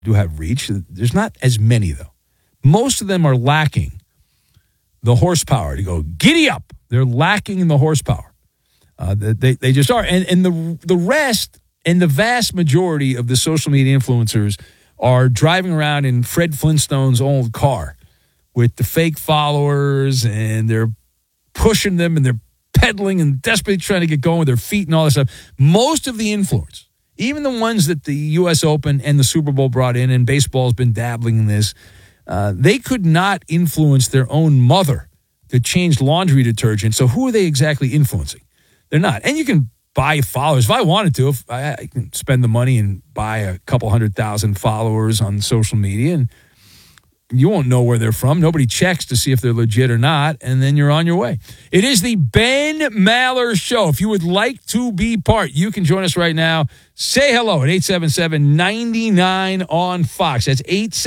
do have reach. There's not as many, though. Most of them are lacking the horsepower to go, giddy up. They're lacking in the horsepower. They just are. And the rest and the vast majority of the social media influencers are driving around in Fred Flintstone's old car with the fake followers, and they're pushing them, and they're pedaling and desperately trying to get going with their feet and all this stuff. Most of the influence, even the ones that the U.S. Open and the Super Bowl brought in, and baseball's been dabbling in this, they could not influence their own mother to change laundry detergent. So who are they exactly influencing? They're not. And you can buy followers. If I wanted to, if I can spend the money and buy a couple 100,000 followers on social media, and you won't know where they're from. Nobody checks to see if they're legit or not, and then you're on your way. It is the Ben Maller Show. If you would like to be part, you can join us right now. Say hello at 877-99 on Fox. That's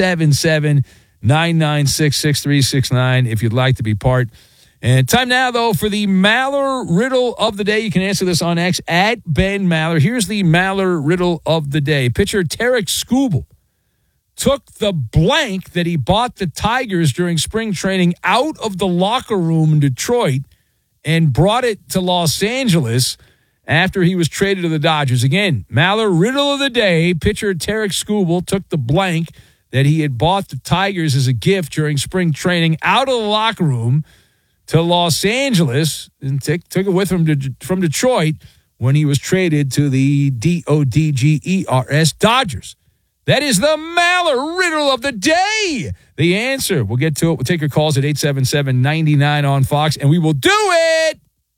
877-996-6369 if you'd like to be part. And time now, though, for the Maller Riddle of the Day. You can answer this on X at Ben Maller. Here's the Maller Riddle of the Day. Pitcher Tarik Skubal took the blank that he bought the Tigers during spring training out of the locker room in Detroit and brought it to Los Angeles after he was traded to the Dodgers. Again, Maller Riddle of the Day. Pitcher Tarik Skubal took the blank that he had bought the Tigers as a gift during spring training out of the locker room to Los Angeles and took it with him from Detroit when he was traded to the DODGERS Dodgers. That is the Maller Riddle of the Day. The answer, we'll get to it. We'll take your calls at 877-99 on Fox, and we will do it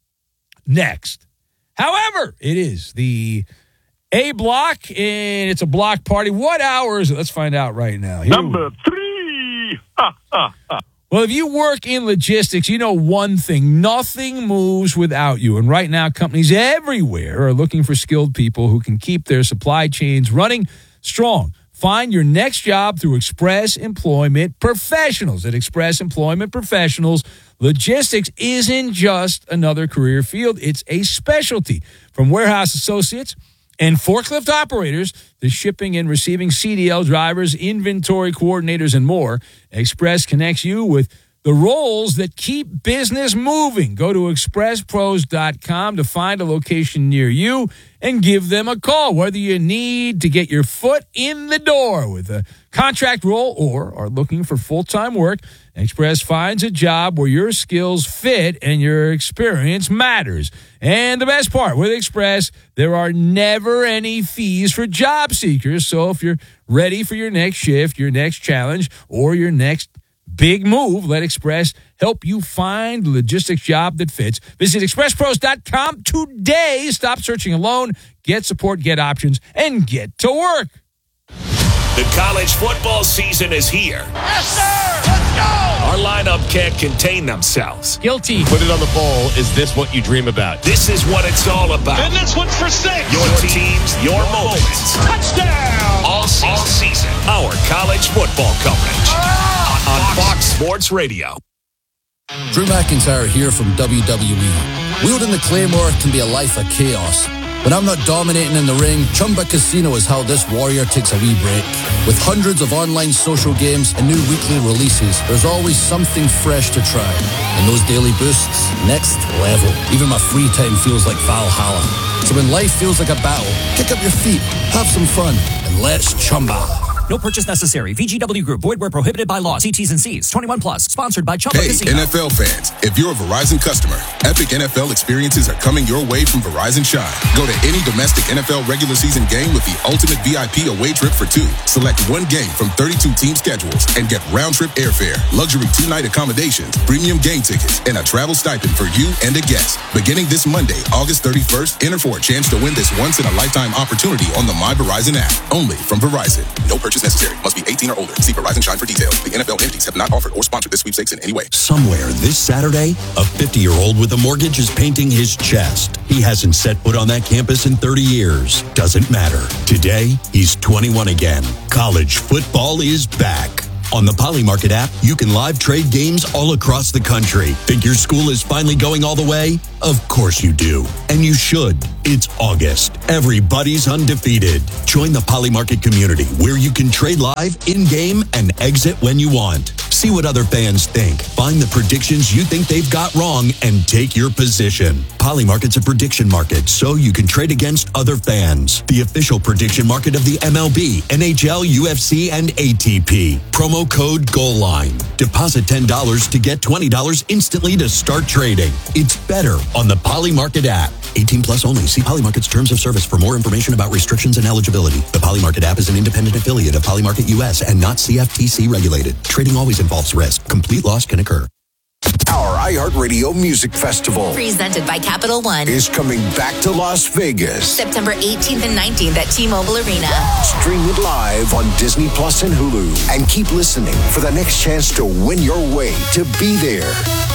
next. However, it is the A block, and it's a block party. What hour is it? Let's find out right now. Number 3. Well, if you work in logistics, you know one thing. Nothing moves without you. And right now, companies everywhere are looking for skilled people who can keep their supply chains running strong. Find your next job through Express Employment Professionals. At Express Employment Professionals, logistics isn't just another career field. It's a specialty. From warehouse associates and forklift operators to shipping and receiving CDL drivers, inventory coordinators, and more, Express connects you with the roles that keep business moving. Go to expresspros.com to find a location near you and give them a call. Whether you need to get your foot in the door with a contract role or are looking for full-time work, Express finds a job where your skills fit and your experience matters. And the best part, with Express, there are never any fees for job seekers. So if you're ready for your next shift, your next challenge, or your next big move, let Express help you find the logistics job that fits. Visit expresspros.com today. Stop searching alone. Get support, get options, and get to work. The college football season is here. Yes, sir! Let's go! Our lineup can't contain themselves. Guilty. Put it on the bowl. Is this what you dream about? This is what it's all about. And this one's for 6. Your teams, your moments. Touchdown! All season. Our college football coverage. On Fox Sports Radio. Drew McIntyre here from WWE. Wielding the Claymore can be a life of chaos. When I'm not dominating in the ring, Chumba Casino is how this warrior takes a wee break. With hundreds of online social games and new weekly releases, there's always something fresh to try. And those daily boosts, next level. Even my free time feels like Valhalla. So when life feels like a battle, kick up your feet, have some fun, and let's Chumba. No purchase necessary. VGW Group. Void where prohibited by law. See T's and C's. 21 plus. Sponsored by Chumba Casino. Hey, NFL fans. If you're a Verizon customer, epic NFL experiences are coming your way from Verizon Shine. Go to any domestic NFL regular season game with the ultimate VIP away trip for 2. Select one game from 32 team schedules and get round-trip airfare, luxury 2-night accommodations, premium game tickets, and a travel stipend for you and a guest. Beginning this Monday, August 31st, enter for a chance to win this once-in-a-lifetime opportunity on the My Verizon app. Only from Verizon. No purchase necessary. Must be 18 or older. See Verizon Shine for details. The NFL entities have not offered or sponsored this sweepstakes in any way. Somewhere this Saturday, a 50-year-old with a mortgage is painting his chest. He hasn't set foot on that campus in 30 years. Doesn't matter. Today, he's 21 again. College football is back. On the Polymarket app, you can live trade games all across the country. Think your school is finally going all the way? Of course you do. And you should. It's August. Everybody's undefeated. Join the Polymarket community where you can trade live, in-game, and exit when you want. See what other fans think. Find the predictions you think they've got wrong and take your position. Polymarket's a prediction market, so you can trade against other fans. The official prediction market of the MLB, NHL, UFC, and ATP. Promo code GOALLINE. Deposit $10 to get $20 instantly to start trading. It's better on the Polymarket app. 18 plus only. See Polymarket's terms of service for more information about restrictions and eligibility. The Polymarket app is an independent affiliate of Polymarket US and not CFTC regulated. Trading always involves risk. Complete loss can occur. Our iHeartRadio Music Festival, presented by Capital One, is coming back to Las Vegas. September 18th and 19th at T-Mobile Arena. Stream it live on Disney Plus and Hulu. And keep listening for the next chance to win your way to be there.